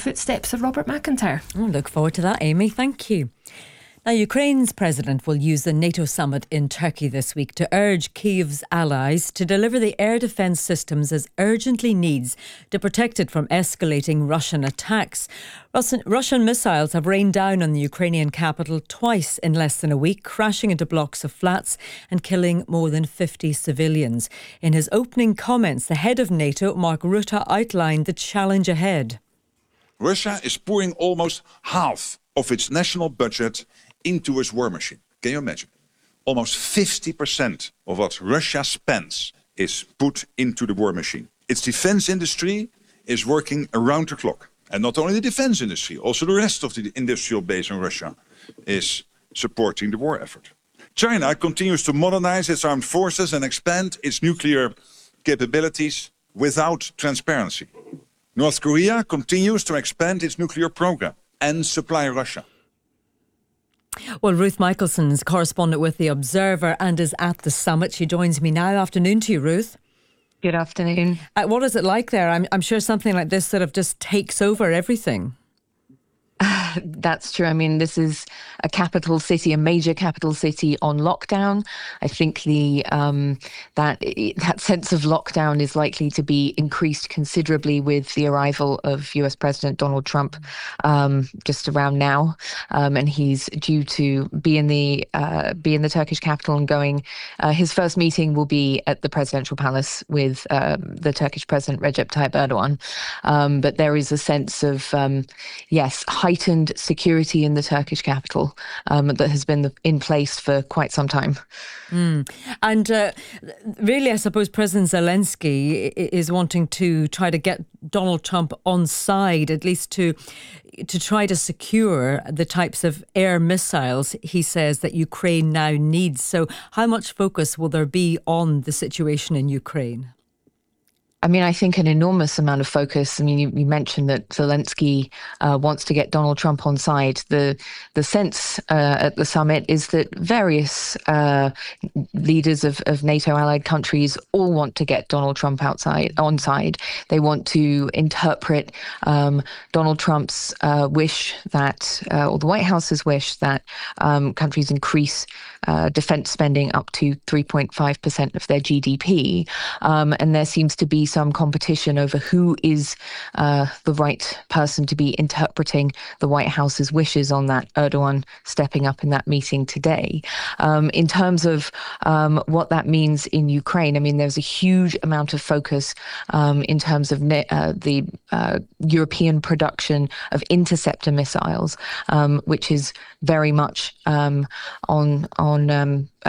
footsteps of Robert McIntyre. Oh, look forward to that, Amy. Thank you. Now, Ukraine's president will use the NATO summit in Turkey this week to urge Kyiv's allies to deliver the air defence systems as urgently needs to protect it from escalating Russian attacks. Russian missiles have rained down on the Ukrainian capital twice in less than a week, crashing into blocks of flats and killing more than 50 civilians. In his opening comments, the head of NATO, Mark Rutte, outlined the challenge ahead. Russia is pouring almost half of its national budget into its war machine. Can you imagine? Almost 50% of what Russia spends is put into the war machine. Its defense industry is working around the clock. And not only the defense industry, also the rest of the industrial base in Russia is supporting the war effort. China continues to modernize its armed forces and expand its nuclear capabilities without transparency. North Korea continues to expand its nuclear program and supply Russia. Well, Ruth Michelson is correspondent with The Observer and is at the summit. She joins me now. Afternoon to you, Ruth. Good afternoon. What is it like there? I'm sure something like this sort of just takes over everything. That's true. I mean, this is a capital city, a major capital city on lockdown. I think that sense of lockdown is likely to be increased considerably with the arrival of US President Donald Trump just around now, and he's due to be in the Turkish capital and going. His first meeting will be at the presidential palace with the Turkish President Recep Tayyip Erdogan. But there is a sense of heightened security in the Turkish capital that has been in place for quite some time. And really, I suppose President Zelensky is wanting to try to get Donald Trump on side, at least to try to secure the types of air missiles he says that Ukraine now needs. So how much focus will there be on the situation in Ukraine? I mean, I think an enormous amount of focus. I mean, you mentioned that Zelensky wants to get Donald Trump on side. The sense at the summit is that various leaders of NATO allied countries all want to get Donald Trump on side. They want to interpret Donald Trump's wish that, or the White House's wish that countries increase defense spending up to 3.5% of their GDP. And there seems to be some competition over who is the right person to be interpreting the White House's wishes on that. Erdogan stepping up in that meeting today. In terms of what that means in Ukraine, I mean, there's a huge amount of focus in terms of the European production of interceptor missiles, which is very much on